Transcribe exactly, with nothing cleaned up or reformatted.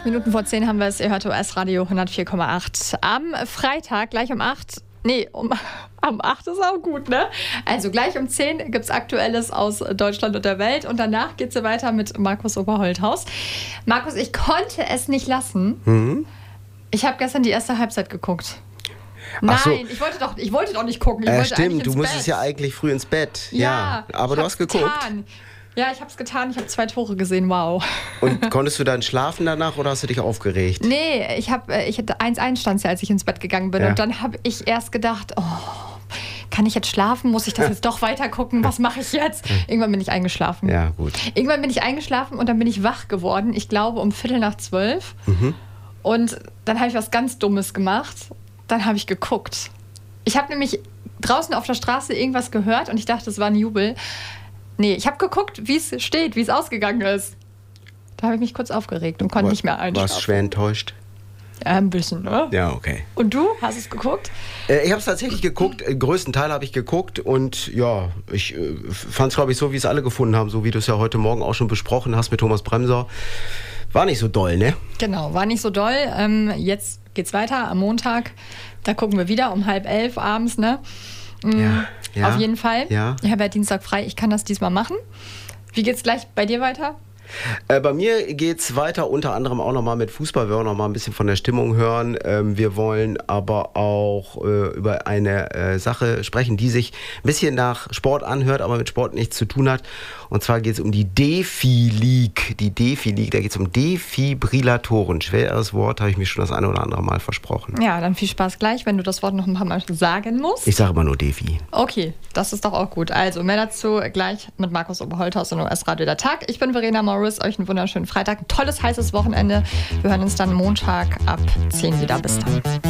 Acht Minuten vor zehn haben wir es. Ihr hört O S-Radio hundertvier Komma acht. Am Freitag, gleich um acht. Nee, um, um acht ist auch gut, ne? Also gleich um zehn gibt es Aktuelles aus Deutschland und der Welt. Und danach geht es weiter mit Markus Oberholthaus. Markus, ich konnte es nicht lassen. Mhm. Ich habe gestern die erste Halbzeit geguckt. Nein, so. ich, wollte doch, ich wollte doch nicht gucken. Ich äh, wollte stimmt, du Bett. musstest ja eigentlich früh ins Bett. Ja, ja aber du hast geguckt. Getan. Ja, ich habe es getan. Ich habe zwei Tore gesehen. Wow. Und konntest du dann schlafen danach oder hast du dich aufgeregt? Nee, ich habe, ich hatte eins eins stand ja, als ich ins Bett gegangen bin. Ja. Und dann habe ich erst gedacht, oh, kann ich jetzt schlafen? Muss ich das jetzt doch weiter gucken? Was mache ich jetzt? Irgendwann bin ich eingeschlafen. Ja, gut. Irgendwann bin ich eingeschlafen und dann bin ich wach geworden. Ich glaube um Viertel nach zwölf. Mhm. Und dann habe ich was ganz Dummes gemacht. Dann habe ich geguckt. Ich habe nämlich draußen auf der Straße irgendwas gehört und ich dachte, es war ein Jubel. Nee, ich habe geguckt, wie es steht, wie es ausgegangen ist. Da habe ich mich kurz aufgeregt und konnte war, nicht mehr einschlafen. Warst du schwer enttäuscht? Ja, ein bisschen, ne? Ja, okay. Und du? Hast es geguckt? Äh, ich habe es tatsächlich geguckt. Den größten Teil habe ich geguckt. Und ja, ich äh, fand es, glaube ich, so, wie es alle gefunden haben. So wie du es ja heute Morgen auch schon besprochen hast mit Thomas Bremser. War nicht so doll, ne? Genau, war nicht so doll. Ähm, jetzt geht's weiter am Montag. Da gucken wir wieder um halb elf abends, ne? Mhm. Ja. Ja, auf jeden Fall. Ja. Ich habe ja Dienstag frei. Ich kann das diesmal machen. Wie geht's gleich bei dir weiter? Äh, bei mir geht's weiter, unter anderem auch nochmal mit Fußball. Wir wollen noch mal ein bisschen von der Stimmung hören. Ähm, wir wollen aber auch äh, über eine äh, Sache sprechen, die sich ein bisschen nach Sport anhört, aber mit Sport nichts zu tun hat. Und zwar geht es um die Defi-League. Die Defi-League, da geht es um Defibrillatoren. Schweres Wort, habe ich mir schon das eine oder andere Mal versprochen. Ja, dann viel Spaß gleich, wenn du das Wort noch ein paar Mal sagen musst. Ich sage immer nur Defi. Okay, das ist doch auch gut. Also mehr dazu gleich mit Markus Oberholthaus und O S-Radio der Tag. Ich bin Verena Morris. Euch einen wunderschönen Freitag, ein tolles, heißes Wochenende. Wir hören uns dann Montag ab zehn wieder. Bis dann.